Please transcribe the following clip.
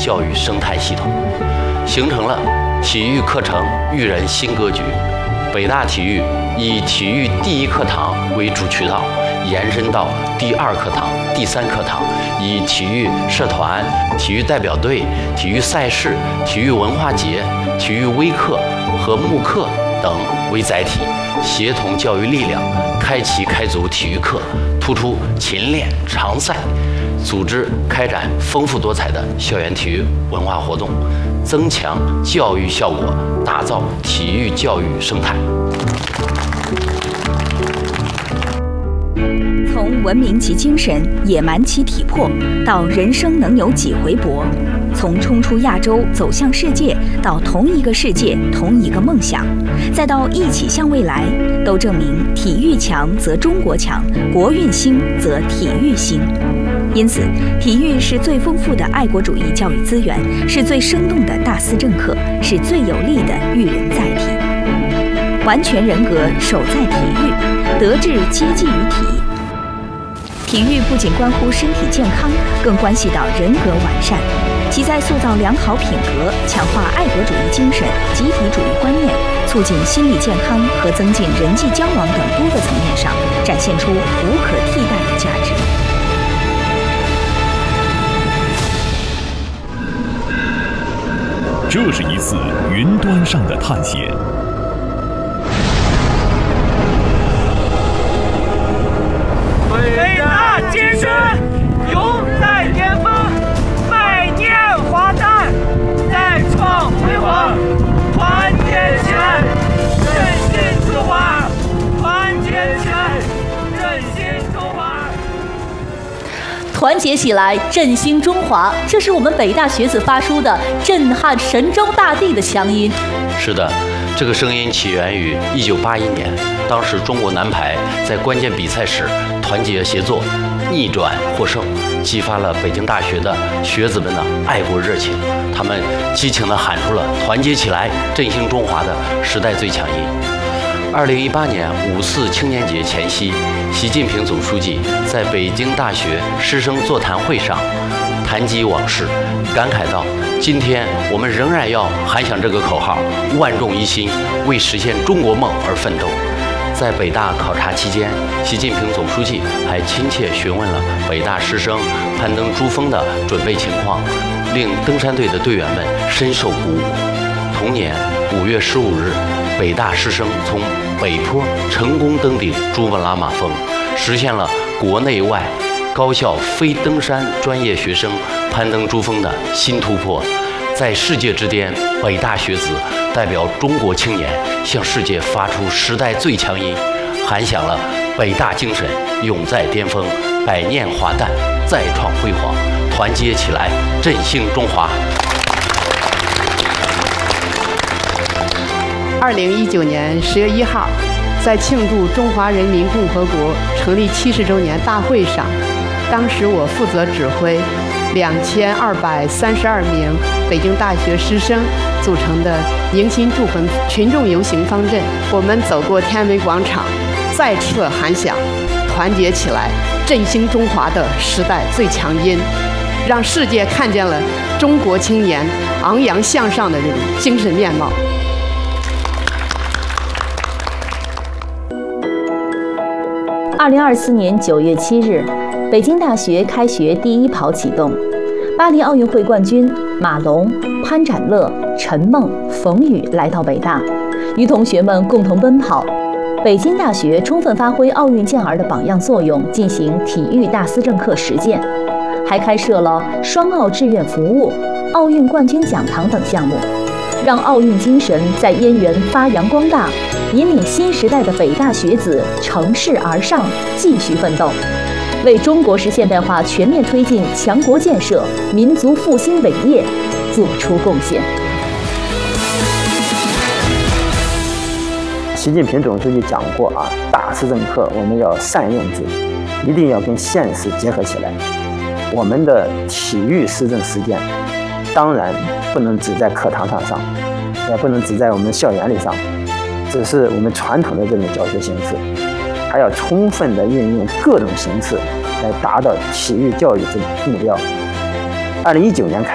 教育生态系统，形成了体育课程育人新格局。北大体育以体育第一课堂为主渠道，延伸到第二课堂、第三课堂，以体育社团、体育代表队、体育赛事、体育文化节、体育微课和慕课等为载体，协同教育力量，开启开足体育课，突出勤练常赛，组织开展丰富多彩的校园体育文化活动，增强教育效果，打造体育教育生态。 从文明其精神，野蛮其体魄，到人生能有几回搏；从冲出亚洲走向世界，到同一个世界同一个梦想，再到一起向未来，都证明体育强则中国强，国运兴则体育兴。因此，体育是最丰富的爱国主义教育资源，是最生动的大思政课，是最有力的育人载体。完全人格守在体育，德智皆基于体。体育不仅关乎身体健康，更关系到人格完善。其在塑造良好品格、强化爱国主义精神、集体主义观念、促进心理健康和增进人际交往等多个层面上，展现出无可替代的价值。 这是一次云端上的探险。 北大精神永在巅峰，百年华诞，再创辉煌。团结起来，振兴中华！团结起来，振兴中华！ 团结起来，振兴中华，这是我们北大学子发出的震撼神州大地的强音。 是的，这个声音起源于1981年，当时中国男排在关键比赛时团结协作，逆转获胜，激发了北京大学的学子们的爱国热情。他们激情地喊出了“团结起来，振兴中华”的时代最强音。2018年5·4青年节前夕，习近平总书记在北京大学师生座谈会上谈及往事，感慨道：“今天我们仍然要喊响这个口号，万众一心，为实现中国梦而奋斗。”在北大考察期间，习近平总书记还亲切询问了北大师生攀登珠峰的准备情况，令登山队的队员们深受鼓舞。同年5月15日，北大师生从北坡成功登顶珠穆朗玛峰，实现了国内外高校非登山专业学生攀登珠峰的新突破。在世界之巅，北大学子代表中国青年向世界发出时代最强音，喊响了北大精神永在巅峰，百年华诞，再创辉煌，团结起来，振兴中华。 2019年10月1号，在庆祝中华人民共和国成立70周年大会上，当时我负责指挥2232名北京大学师生组成的迎新祝贺群众游行方阵。我们走过天安门广场，再次喊响团结起来，振兴中华的时代最强音，让世界看见了中国青年昂扬向上的这种精神面貌。 2024年9月7日，北京大学开学第一跑启动，巴黎奥运会冠军马龙、潘展乐、陈梦、冯宇来到北大，与同学们共同奔跑。北京大学充分发挥奥运健儿的榜样作用，进行体育大思政课实践，还开设了双奥志愿服务、奥运冠军讲堂等项目，让奥运精神在燕园发扬光大，引领新时代的北大学子乘势而上，继续奋斗，为中国式现代化全面推进强国建设、民族复兴伟业做出贡献。 习近平总书记讲过啊，大思政课我们要善用之，一定要跟现实结合起来。我们的体育思政实践，当然不能只在课堂上，也不能只在我们校园里上，只是我们传统的这种教学形式，还要充分的运用各种形式来达到体育教育这目标。2019年开